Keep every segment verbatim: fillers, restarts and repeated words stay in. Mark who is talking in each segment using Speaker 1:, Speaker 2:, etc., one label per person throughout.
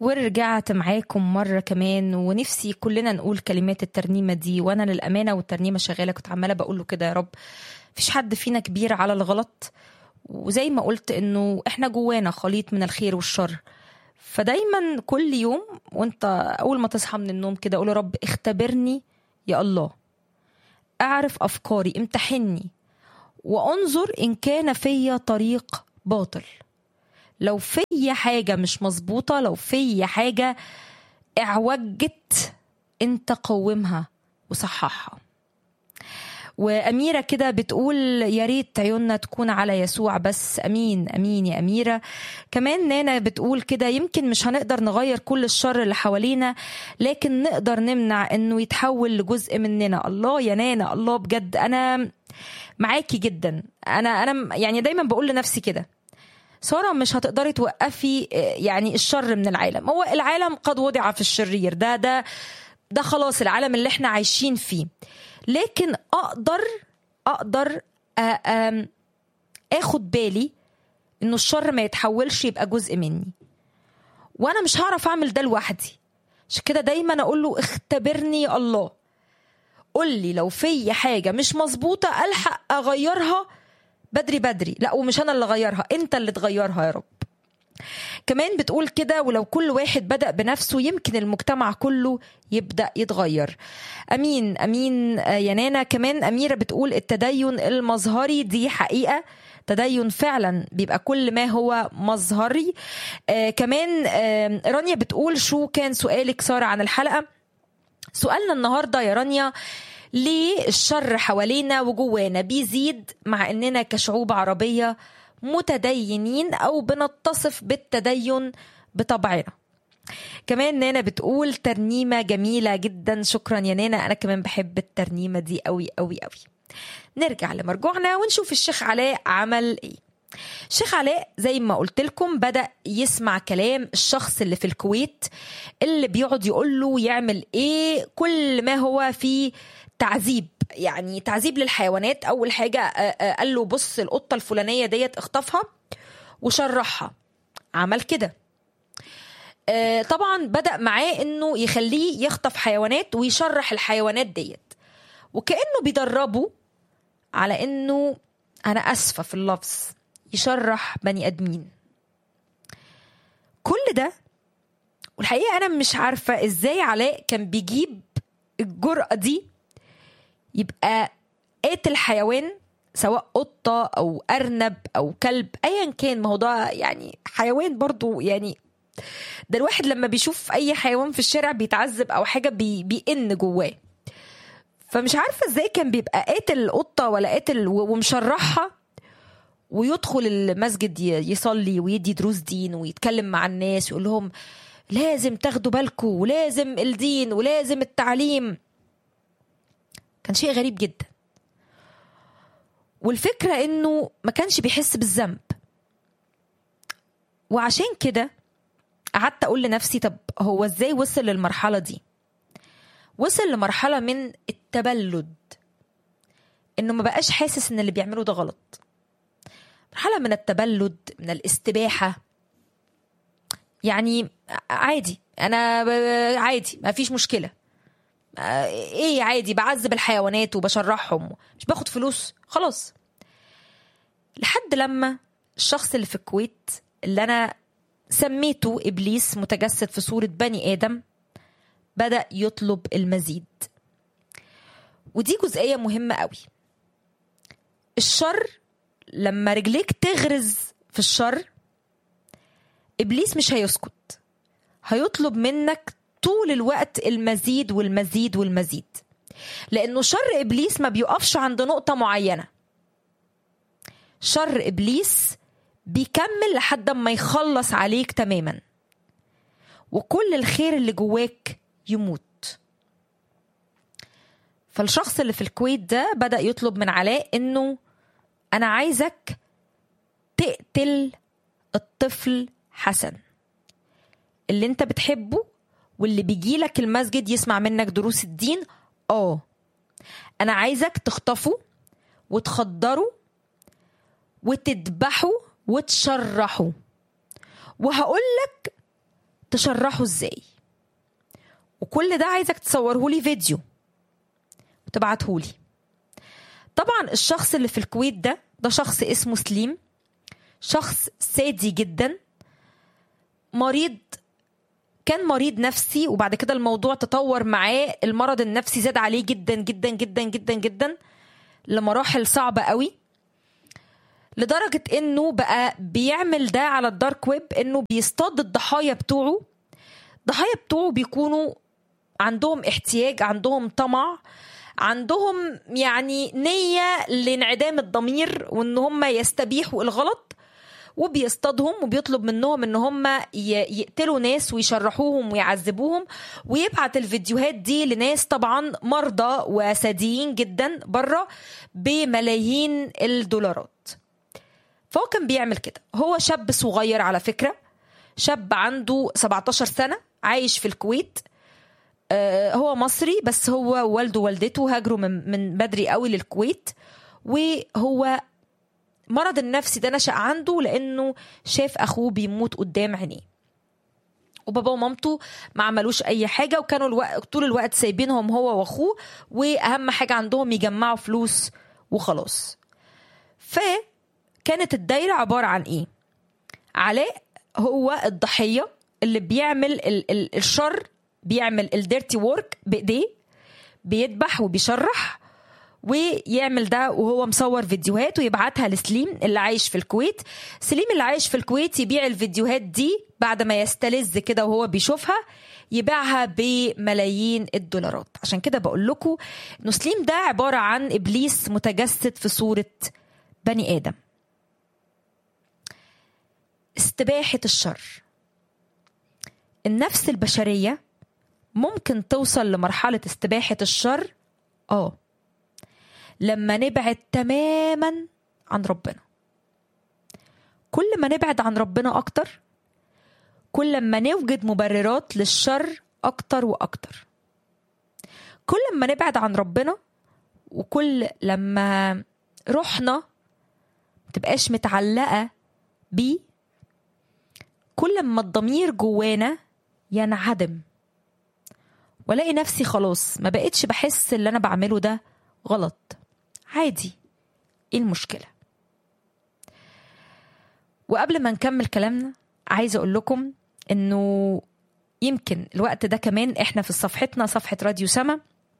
Speaker 1: ورجعت معاكم مرة كمان، ونفسي كلنا نقول كلمات الترنيمة دي. وأنا للأمانة والترنيمة شغالة كنت عمالة بقول له كده: يا رب مفيش حد فينا كبير على الغلط، وزي ما قلت إنه إحنا جوانا خليط من الخير والشر. فدايما كل يوم وانت أول ما تصحى من النوم كده قول: يا رب اختبرني يا الله، أعرف أفكاري، امتحني وأنظر إن كان فيا طريق باطل. لو في حاجة مش مظبوطة، لو في حاجة اعوجت، انت قومها وصححها. وأميرة كده بتقول: يا ريت عيوننا تكون على يسوع بس. أمين أمين يا أميرة. كمان نانا بتقول كده: يمكن مش هنقدر نغير كل الشر اللي حوالينا، لكن نقدر نمنع انه يتحول لجزء مننا. الله يا نانا، الله بجد أنا معاكي جدا. أنا أنا يعني دايما بقول لنفسي كده: سارة مش هتقدري توقفي يعني الشر من العالم. هو العالم قد وضع في الشرير، ده ده ده خلاص العالم اللي احنا عايشين فيه. لكن اقدر اقدر اخد بالي انه الشر ما يتحولش يبقى جزء مني، وانا مش هعرف اعمل ده لوحدي. عشان كده دايما اقول له: اختبرني يا الله، قل لي لو في حاجة مش مظبوطة الحق اغيرها بدري بدري. لا، ومش انا اللي غيرها، انت اللي تغيرها يا رب. كمان بتقول كده: ولو كل واحد بدأ بنفسه يمكن المجتمع كله يبدأ يتغير. امين امين يا نانا. كمان اميرة بتقول: التدين المظهري دي حقيقة، تدين فعلا بيبقى كل ما هو مظهري. آه كمان آه رانيا بتقول: شو كان سؤالك سارة عن الحلقة؟ سؤالنا النهاردة يا رانيا: ليه الشر حوالينا وجوانا بيزيد مع اننا كشعوب عربية متدينين او بنتصف بالتدين بطبعنا؟ كمان نانا بتقول: ترنيمة جميلة جدا. شكرا يا نانا، انا كمان بحب الترنيمة دي قوي قوي قوي. نرجع لمرجوعنا ونشوف الشيخ علاء عمل ايه. الشيخ علاء زي ما قلت لكم بدأ يسمع كلام الشخص اللي في الكويت اللي بيقعد يقول له يعمل ايه كل ما هو فيه تعذيب، يعني تعذيب للحيوانات. اول حاجة قال له: بص القطة الفلانية ديت اخطفها وشرحها. عمل كده. طبعا بدأ معاه انه يخليه يخطف حيوانات ويشرح الحيوانات ديت، وكأنه بيدربه على انه، انا اسفة في اللفظ، يشرح بني ادمين. كل ده والحقيقة انا مش عارفة ازاي علاء كان بيجيب الجرأة دي يبقى قاتل حيوان، سواء قطة أو أرنب أو كلب أيا كان. ما هو ده يعني حيوان برضو، يعني ده الواحد لما بيشوف أي حيوان في الشارع بيتعذب أو حاجة بي بيئن جواه. فمش عارفة ازاي كان بيبقى قاتل القطة ولا قاتل ومشرحها، ويدخل المسجد يصلي ويدي دروس دين ويتكلم مع الناس ويقول لهم لازم تاخدوا بالكم ولازم الدين ولازم التعليم. كان شيء غريب جدا. والفكرة انه ما كانش بيحس بالذنب، وعشان كده قعدت اقول لنفسي: طب هو ازاي وصل للمرحلة دي؟ وصل لمرحلة من التبلد، انه ما بقاش حاسس ان اللي بيعمله ده غلط. مرحلة من التبلد، من الاستباحة. يعني عادي، انا عادي ما فيش مشكلة، ايه عادي، بعذب الحيوانات وبشرحهم مش باخد فلوس، خلاص. لحد لما الشخص اللي في الكويت اللي انا سميته ابليس متجسد في صورة بني ادم بدأ يطلب المزيد. ودي جزئية مهمة قوي. الشر لما رجليك تغرز في الشر، ابليس مش هيسكت، هيطلب منك طول الوقت المزيد والمزيد والمزيد، لأنه شر إبليس ما بيقفش عند نقطة معينة. شر إبليس بيكمل لحد ما يخلص عليك تماما، وكل الخير اللي جواك يموت. فالشخص اللي في الكويت ده بدأ يطلب من علاء إنه أنا عايزك تقتل الطفل حسن اللي انت بتحبه واللي بيجيلك المسجد يسمع منك دروس الدين. اه انا عايزك تخطفه وتخدره وتذبحه وتشرحه، وهقولك تشرحه ازاي. وكل ده عايزك تصوره لي فيديو وتبعته لي. طبعا الشخص اللي في الكويت ده ده شخص اسمه سليم، شخص سادي جدا، مريض، كان مريض نفسي، وبعد كده الموضوع تطور معاه، المرض النفسي زاد عليه جدا جدا جدا جدا جدا لمراحل صعبة قوي، لدرجة انه بقى بيعمل ده على الدارك ويب، انه بيصطاد الضحايا بتوعه. ضحايا بتوعه بيكونوا عندهم احتياج، عندهم طمع، عندهم يعني نية لانعدام الضمير وان هم يستبيحوا الغلط، وبيصطادهم وبيطلب منهم ان هم يقتلوا ناس ويشرحوهم ويعذبوهم، ويبعت الفيديوهات دي لناس طبعا مرضى وساديين جدا بره بملايين الدولارات. فهو كان بيعمل كده. هو شاب صغير على فكرة، شاب عنده سبعتاشر سنة، عايش في الكويت. هو مصري بس هو والده ووالدته هاجروا من من بدري قوي للكويت. وهو مرض النفسي ده نشأ عنده لأنه شاف أخوه بيموت قدام عينيه، وبابا ومامته ما عملوش أي حاجة، وكانوا الوقت طول الوقت سايبينهم هو وأخوه، وأهم حاجة عندهم يجمعوا فلوس وخلاص. فكانت الدايرة عبارة عن إيه؟ علاء هو الضحية اللي بيعمل ال- ال- الشر، بيعمل الديرتي وورك بإيديه، بيذبح وبيشرح ويعمل ده، وهو مصور فيديوهات ويبعتها لسليم اللي عايش في الكويت. سليم اللي عايش في الكويت يبيع الفيديوهات دي بعد ما يستلذ كده وهو بيشوفها، يبيعها بملايين الدولارات. عشان كده بقول لكم انه سليم ده عبارة عن إبليس متجسد في صورة بني آدم. استباحة الشر. النفس البشرية ممكن توصل لمرحلة استباحة الشر آه لما نبعد تماما عن ربنا. كل ما نبعد عن ربنا أكتر، كل ما نوجد مبررات للشر أكتر وأكتر. كل ما نبعد عن ربنا، وكل لما روحنا متبقاش متعلقة بيه، كل ما الضمير جوانا ينعدم، ولاقي نفسي خلاص ما بقتش بحس اللي أنا بعمله ده غلط، عادي، ايه المشكلة؟ وقبل ما نكمل كلامنا عايزة اقول لكم انه يمكن الوقت ده كمان احنا في صفحتنا، صفحة راديو سما،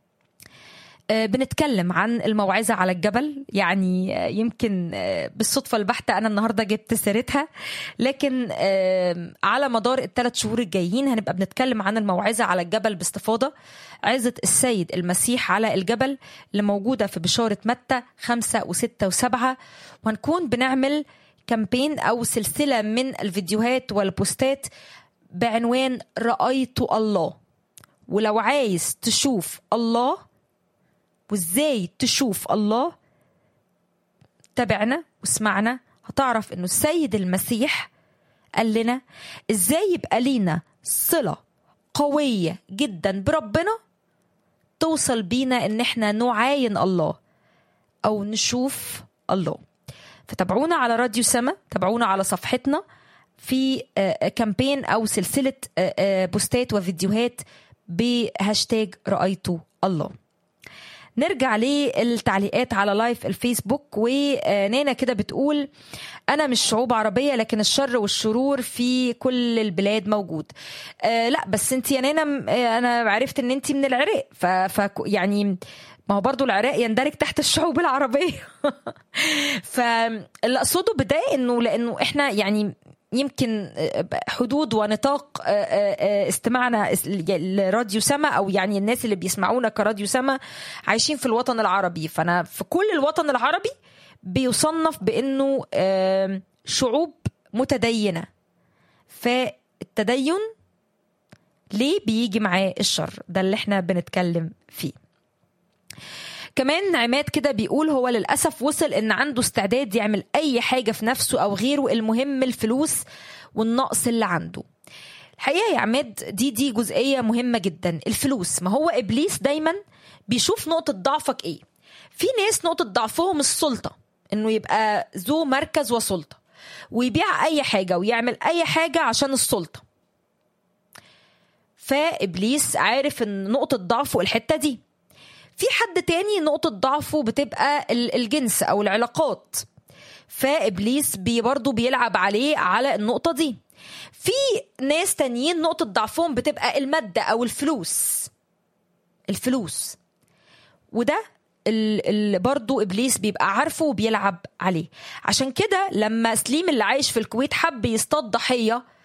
Speaker 1: بنتكلم عن الموعظة على الجبل. يعني يمكن بالصدفة البحتة أنا النهاردة جبت سيرتها، لكن على مدار الثلاث شهور الجايين هنبقى بنتكلم عن الموعظة على الجبل باستفاضة، عظة السيد المسيح على الجبل اللي موجودة في بشارة متى خمسة وستة وسبعة. وهنكون بنعمل كامبين أو سلسلة من الفيديوهات والبوستات بعنوان رأيت الله. ولو عايز تشوف الله وازاي تشوف الله، تابعنا واسمعنا، هتعرف انه السيد المسيح قال لنا ازاي يبقى لينا صلة قوية جدا بربنا توصل بينا ان احنا نعاين الله او نشوف الله. فتابعونا على راديو سما، تابعونا على صفحتنا في كامبين او سلسلة بوستات وفيديوهات بهاشتاج رأيت الله. نرجع للتعليقات على لايف الفيسبوك. ونانا كده بتقول أنا مش شعوب عربية لكن الشر والشرور في كل البلاد موجود. آه لا بس انت يا نانا، أنا عرفت ان انت من العراق، ف, ف يعني ما هو برضو العراق يندرج تحت الشعوب العربية. فاللي أقصده بده إنه لأنه إحنا يعني يمكن حدود ونطاق استماعنا لراديو سما، أو يعني الناس اللي بيسمعونا كراديو سما عايشين في الوطن العربي. فأنا في كل الوطن العربي بيصنف بأنه شعوب متدينة. فالتدين ليه بيجي معاه الشر؟ ده اللي احنا بنتكلم فيه. كمان عماد كده بيقول هو للأسف وصل إن عنده استعداد يعمل أي حاجة في نفسه أو غيره، المهم الفلوس والنقص اللي عنده. الحقيقة يا عماد دي دي جزئية مهمة جدا. الفلوس، ما هو إبليس دايما بيشوف نقطة ضعفك إيه. في ناس نقطة ضعفهم السلطة، إنه يبقى ذو مركز وسلطة ويبيع أي حاجة ويعمل أي حاجة عشان السلطة. فإبليس عارف ان نقطة ضعفه الحتة دي. في حد تاني نقطة ضعفه بتبقى الجنس أو العلاقات، فإبليس بي برضو بيلعب عليه على النقطة دي. في ناس تانيين نقطة ضعفهم بتبقى المادة أو الفلوس الفلوس وده اللي برضو إبليس بيبقى عارفه وبيلعب عليه. عشان كده لما سليم اللي عايش في الكويت حب يصطاد ضحية